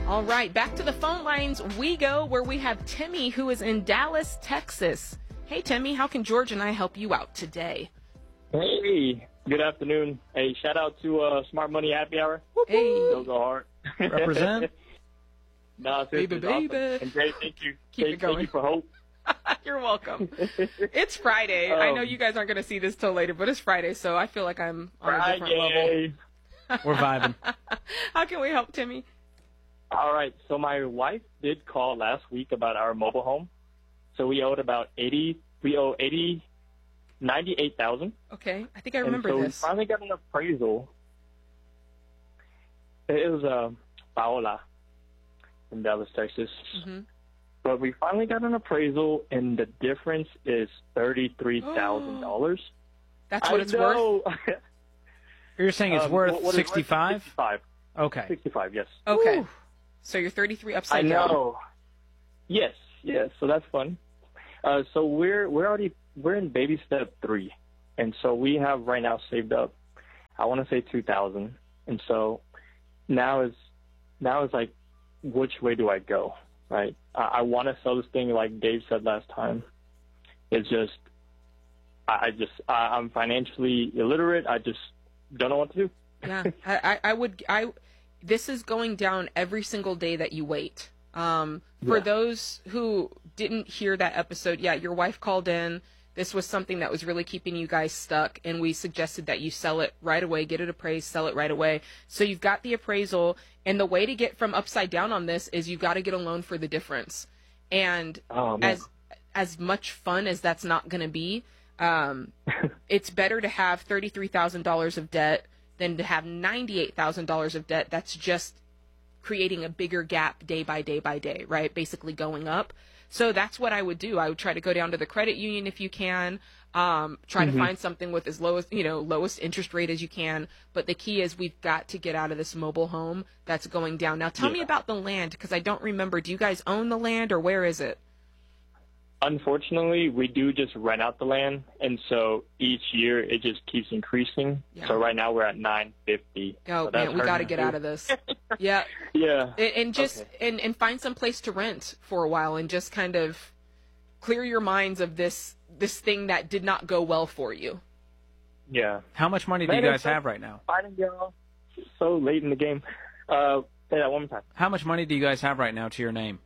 All right, back to the phone lines we go, where we have Timmy, who is in Dallas, Texas. Hey, Timmy, how can George and I help you out today? Hey, good afternoon. Hey, shout out to Smart Money Happy Hour. Hey. Those go hard. Represent. No, Baby, awesome. baby. And Jay, thank you. Keep Jay, it going. Thank you for hope. You're welcome. It's Friday. I know you guys aren't going to see this till later, but it's Friday, so I feel like I'm on a different level. Friday. We're vibing. How can we help, Timmy? All right, so my wife did call last week about our mobile home. So we owed about 98,000. Okay, I think I remember and so this. we finally got an appraisal. It was Paola in Dallas, Texas. Mm-hmm. But we finally got an appraisal, and the difference is $33,000. That's what it's worth? You're saying it's worth what is 65? 65. Okay. 65, yes. Okay. Ooh. So you're 33 I upside down. know. Yes, so that's fun. So we're in baby step 3, and so we have right now saved up, I want to say 2,000, and so now is like, which way do I go? Right? I want to sell this thing, like Dave said last time. It's just, I'm financially illiterate. I just don't know what to do. Yeah, this is going down every single day that you wait. For those who didn't hear that episode, your wife called in. This was something that was really keeping you guys stuck, and we suggested that you sell it right away, get it appraised, sell it right away. So you've got the appraisal, and the way to get from upside down on this is you've got to get a loan for the difference. And as much fun as that's not going to be, it's better to have $33,000 of debt than to have $98,000 of debt that's just creating a bigger gap day by day by day, right? Basically going up. So that's what I would do. I would try to go down to the credit union if you can, try to find something with as lowest interest rate as you can. But the key is we've got to get out of this mobile home that's going down. Now tell me about the land, because I don't remember. Do you guys own the land, or where is it? Unfortunately, we do just rent out the land, and so each year it just keeps increasing. Yeah. So right now we're at $950. Oh, so man, we got to get out of this. Yeah. Yeah. And just and find some place to rent for a while, and just kind of clear your minds of this thing that did not go well for you. Yeah. How much money do you guys have right now? Fighting y'all so late in the game. Say that one more time. How much money do you guys have right now to your name?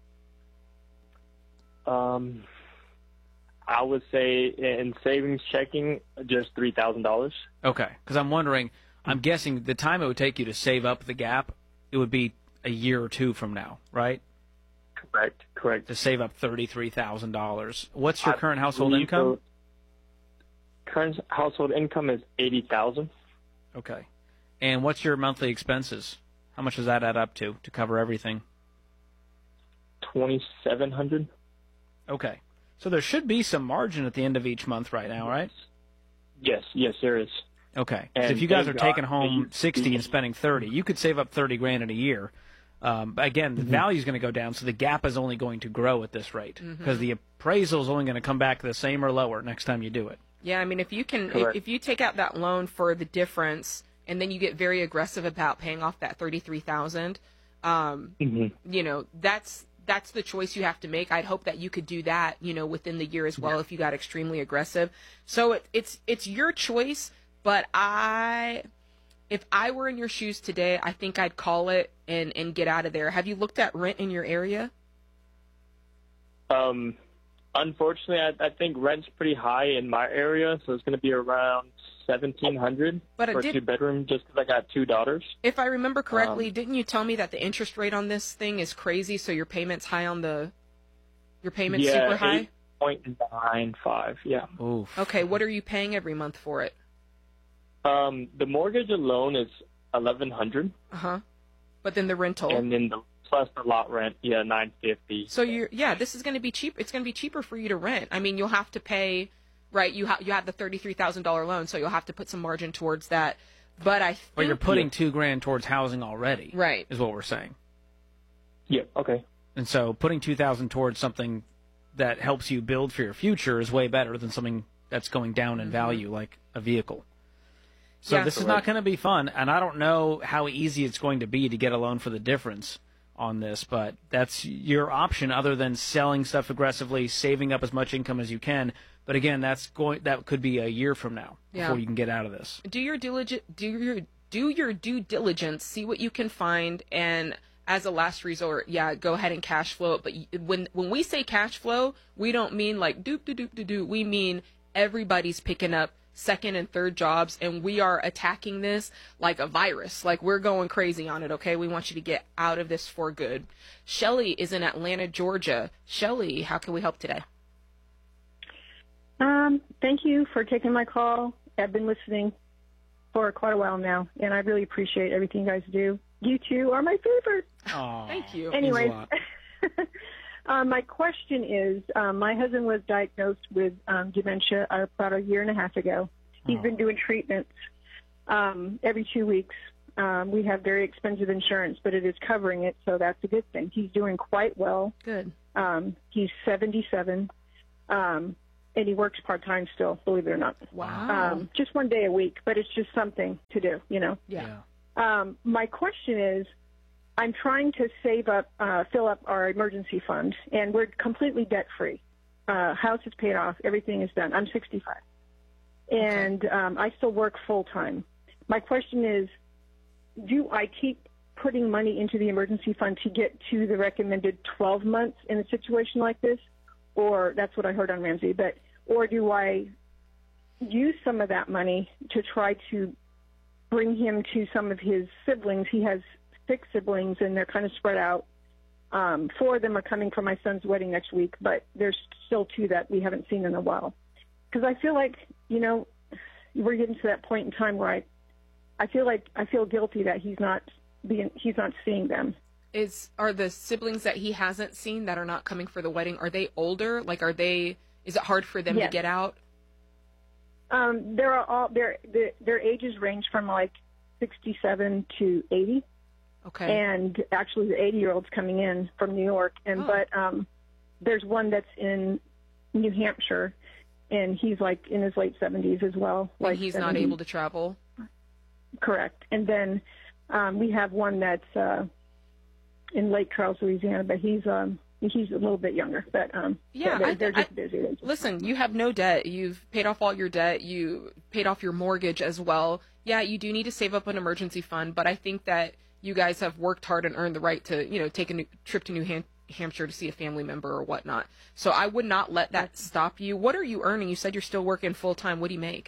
I would say in savings checking, just $3,000. Okay, because I'm guessing the time it would take you to save up the gap, it would be a year or two from now, right? Correct. To save up $33,000. What's your current household income? Current household income is $80,000. Okay. And what's your monthly expenses? How much does that add up to cover everything? $2,700. Okay. So there should be some margin at the end of each month right now, right? Yes, there is. Okay. Because if you guys are taking home 60 and spending 30, you could save up 30 grand in a year. Again, the value is going to go down, so the gap is only going to grow at this rate because the appraisal is only going to come back the same or lower next time you do it. Yeah, I mean, if you take out that loan for the difference, and then you get very aggressive about paying off that $33,000, that's the choice you have to make. I'd hope that you could do that, within the year as well if you got extremely aggressive. So it's your choice, but if I were in your shoes today, I think I'd call it and get out of there. Have you looked at rent in your area? Unfortunately, I think rent's pretty high in my area, so it's going to be around $1,700 for a 2-bedroom, just because I got 2 daughters. If I remember correctly, didn't you tell me that the interest rate on this thing is crazy? So your payment's high your payment's super high. 8.95. Yeah. Oof. Okay, what are you paying every month for it? The mortgage alone is $1,100. But then the rental. And then plus the lot rent, $950. So this is going to be cheap. It's going to be cheaper for you to rent. I mean, you'll have to pay. Right, you have the $33,000 loan, so you'll have to put some margin towards that. But I think you're putting $2 grand towards housing already, right? Is what we're saying. Yeah. Okay. And so putting $2,000 towards something that helps you build for your future is way better than something that's going down in value, like a vehicle. So this is not going to be fun, and I don't know how easy it's going to be to get a loan for the difference. on this, but that's your option other than selling stuff aggressively, saving up as much income as you can. But again, that could be a year from now before you can get out of this. Do your due diligence, see what you can find, and as a last resort, go ahead and cash flow it. But when we say cash flow, we don't mean like doop. We mean everybody's picking up second and third jobs, and we are attacking this like a virus. Like, we're going crazy on it, okay? We want you to get out of this for good. Shelly is in Atlanta, Georgia. Shelly, how can we help today? Thank you for taking my call. I've been listening for quite a while now, and I really appreciate everything you guys do. You two are my favorite. Aww, thank you. Anyways, my question is, my husband was diagnosed with dementia about a year and a half ago. He's been doing treatments every 2 weeks. We have very expensive insurance, but it is covering it, so that's a good thing. He's doing quite well. Good. He's 77, and he works part-time still, believe it or not. Wow. Just 1 day a week, but it's just something to do, you know? Yeah. My question is, I'm trying to save up, fill up our emergency fund, and we're completely debt-free. House is paid off. Everything is done. I'm 65. And I still work full-time. My question is, do I keep putting money into the emergency fund to get to the recommended 12 months in a situation like this? Or that's what I heard on Ramsey. Or do I use some of that money to try to bring him to some of his siblings? He has 6 siblings, and they're kind of spread out. 4 of them are coming for my son's wedding next week, but there's still 2 that we haven't seen in a while. Because I feel like, you know, we're getting to that point in time where I feel guilty that he's not seeing them. Are the siblings that he hasn't seen that are not coming for the wedding, are they older? Like, is it hard for them to get out? Their ages range from like 67 to 80. Okay. And actually, the 80-year-old's coming in from New York, but there's one that's in New Hampshire, and he's like in his late 70s as well. Like, he's 70. Not able to travel. Correct. And then we have one that's in Lake Charles, Louisiana, but he's a little bit younger. But they're just busy. Listen, you have no debt. You've paid off all your debt. You paid off your mortgage as well. Yeah, you do need to save up an emergency fund, but I think that you guys have worked hard and earned the right to, you know, take a trip to New Hampshire to see a family member or whatnot. So I would not let that stop you. What are you earning? You said you're still working full time. What do you make?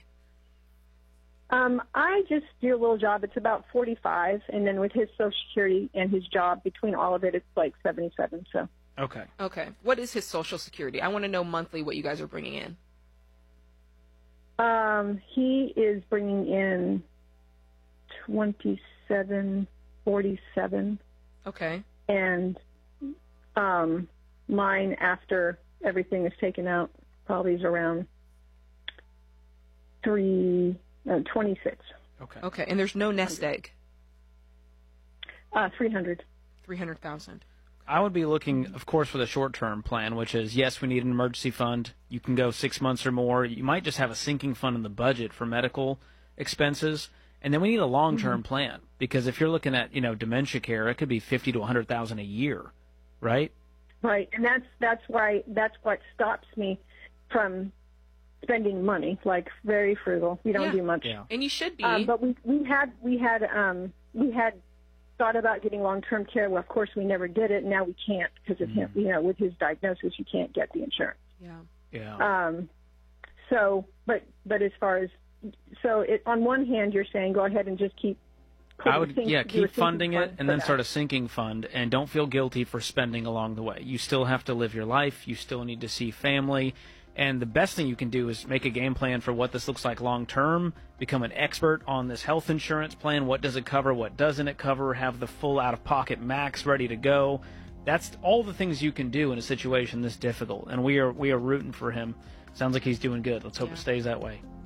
I just do a little job. It's about 45, and then with his Social Security and his job, between all of it, it's like 77. So. Okay. What is his Social Security? I want to know monthly what you guys are bringing in. He is bringing in $27.47. Okay. And mine, after everything is taken out, probably is around 26. Okay. And there's no nest egg. 300. 300,000. I would be looking, of course, for the short-term plan, which is, yes, we need an emergency fund. You can go 6 months or more. You might just have a sinking fund in the budget for medical expenses. And then we need a long-term plan, because if you're looking at, you know, dementia care, it could be $50,000 to $100,000 a year, right? Right, and that's what stops me from spending money. Like, very frugal. We don't do much. Yeah. And you should be. But we had thought about getting long-term care. Well, of course, we never did it. And now we can't because of him. You know, with his diagnosis, you can't get the insurance. Yeah. So, but as far as on one hand, you're saying go ahead and just keep. Keep funding it, and then start a sinking fund, and don't feel guilty for spending along the way. You still have to live your life. You still need to see family. And the best thing you can do is make a game plan for what this looks like long term, become an expert on this health insurance plan. What does it cover? What doesn't it cover? Have the full out-of-pocket max ready to go. That's all the things you can do in a situation this difficult. And we are rooting for him. Sounds like he's doing good. Let's hope it stays that way.